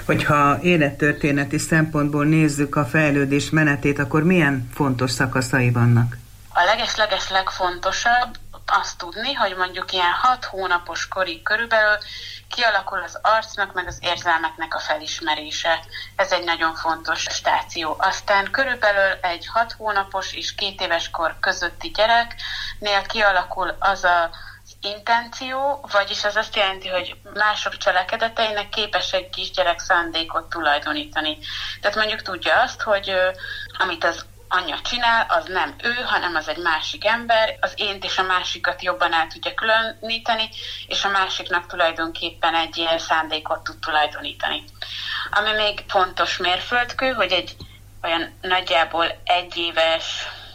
Hogyha élettörténeti szempontból nézzük a fejlődés menetét, akkor milyen fontos szakaszai vannak? A leges-leges legfontosabb azt tudni, hogy mondjuk ilyen 6 hónapos korig körülbelül kialakul az arcnak, meg az érzelmeknek a felismerése. Ez egy nagyon fontos stáció. Aztán körülbelül egy 6 hónapos és 2 éves kor közötti gyereknél kialakul az az intenció, vagyis az azt jelenti, hogy mások cselekedeteinek képes egy kisgyerek szándékot tulajdonítani. Tehát mondjuk tudja azt, hogy amit az anyja csinál, az nem ő, hanem az egy másik ember, az ént és a másikat jobban el tudja különíteni, és a másiknak tulajdonképpen egy ilyen szándékot tud tulajdonítani. Ami még fontos mérföldkő, hogy egy olyan nagyjából 1 éves,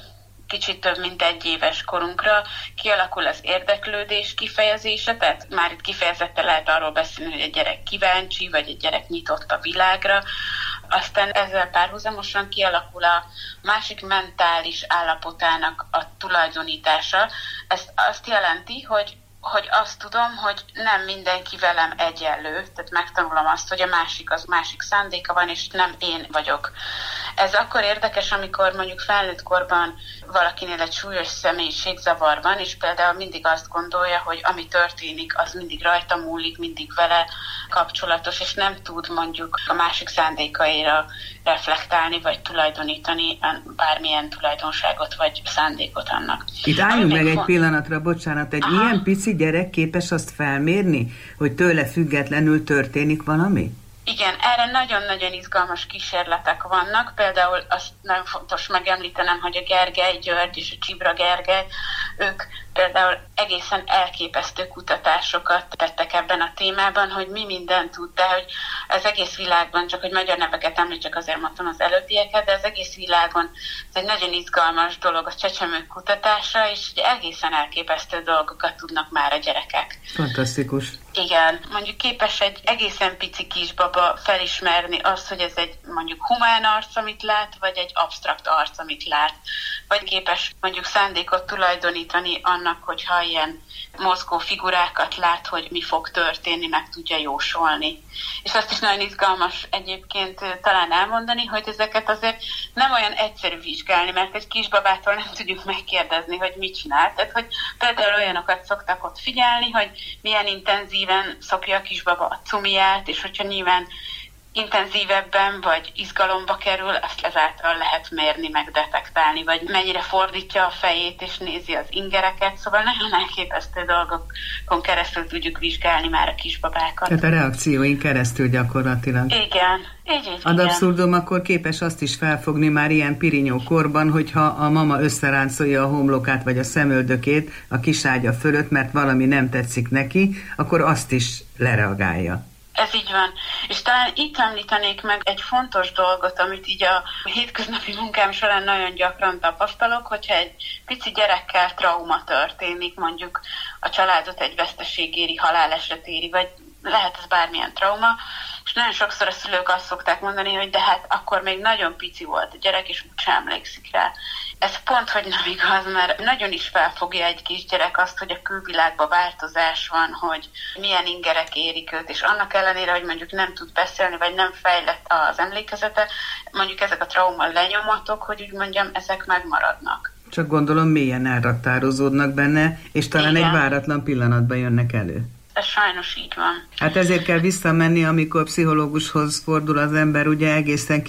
kicsit több mint 1 éves korunkra kialakul az érdeklődés kifejezése, tehát már itt kifejezetten lehet arról beszélni, hogy egy gyerek kíváncsi, vagy egy gyerek nyitott a világra. Aztán ezzel párhuzamosan kialakul a másik mentális állapotának a tulajdonítása. Ez azt jelenti, hogy azt tudom, hogy nem mindenki velem egyenlő, tehát megtanulom azt, hogy a másik szándéka van, és nem én vagyok. Ez akkor érdekes, amikor mondjuk felnőtt korban valakinél egy súlyos személyiségzavar van, és például mindig azt gondolja, hogy ami történik, az mindig rajta múlik, mindig vele kapcsolatos, és nem tud mondjuk a másik szándékaira reflektálni, vagy tulajdonítani bármilyen tulajdonságot, vagy szándékot annak. Itt álljunk meg egy pillanatra, bocsánat, egy ilyen pici gyerek képes azt felmérni, hogy tőle függetlenül történik valami? Igen, erre nagyon-nagyon izgalmas kísérletek vannak. Például azt nagyon fontos megemlítenem, hogy a Gergely György és a Csibra Gergely, ők például egészen elképesztő kutatásokat tettek ebben a témában, hogy mi mindent tud, de hogy az egész világban, csak hogy magyar neveket említsek, azért mondtam az előbbieket, de az egész világon ez egy nagyon izgalmas dolog a csecsemők kutatása, és egészen elképesztő dolgokat tudnak már a gyerekek. Fantasztikus. Igen, mondjuk képes egy egészen pici kisbaba felismerni azt, hogy ez egy mondjuk humán arc, amit lát, vagy egy absztrakt arc, amit lát. Vagy képes mondjuk szándékot tulajdonítani annak, hogyha ilyen mozgó figurákat lát, hogy mi fog történni, meg tudja jósolni. És azt is nagyon izgalmas egyébként talán elmondani, hogy ezeket azért nem olyan egyszerű vizsgálni, mert egy kisbabától nem tudjuk megkérdezni, hogy mit csinál. Tehát, hogy például olyanokat szoktak ott figyelni, hogy milyen intenzíven szopja a kisbaba a cumiát, és hogyha nyilván intenzívebben vagy izgalomba kerül, azt ezáltal lehet mérni, meg detektálni, vagy mennyire fordítja a fejét és nézi az ingereket, szóval nagyon elképesztő dolgokon keresztül tudjuk vizsgálni már a kisbabákat. Tehát a reakcióin keresztül gyakorlatilag. Igen. Így, ad abszurdum, akkor képes azt is felfogni már ilyen pirinyó korban, hogyha a mama összeráncolja a homlokát vagy a szemöldökét a kiságya fölött, mert valami nem tetszik neki, akkor azt is lereagálja. Ez így van. És talán itt említenék meg egy fontos dolgot, amit így a hétköznapi munkám során nagyon gyakran tapasztalok, hogyha egy pici gyerekkel trauma történik, mondjuk a családot egy veszteség éri, haláleset éri, vagy lehet ez bármilyen trauma, és nagyon sokszor a szülők azt szokták mondani, hogy de hát akkor még nagyon pici volt a gyerek, és úgysem emlékszik rá. Ez pont, hogy nem igaz, mert nagyon is felfogja egy kisgyerek azt, hogy a külvilágban változás van, hogy milyen ingerek érik őt, és annak ellenére, hogy mondjuk nem tud beszélni, vagy nem fejlett az emlékezete, mondjuk ezek a trauma lenyomatok, hogy úgy mondjam, ezek megmaradnak. Csak gondolom mélyen elraktározódnak benne, és talán egy váratlan pillanatban jönnek elő. Ez sajnos így van. Hát ezért kell visszamenni, amikor pszichológushoz fordul az ember, ugye egészen